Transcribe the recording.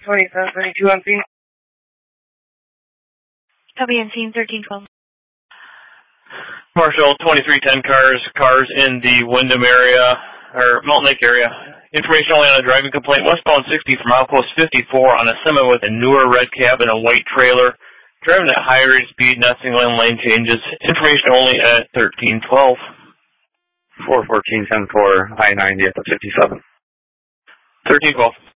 2732 on scene. Copy on scene 1312. Marshall, 2310 cars in the Wyndham area, or Mountain Lake area. Information only on a driving complaint, westbound 60 from outpost 54 on a semi with a newer red cab and a white trailer. Driving at high rate of speed, not signaling lane changes. Information only at 1312. 414-10-4, I-90 at the 57. 1312.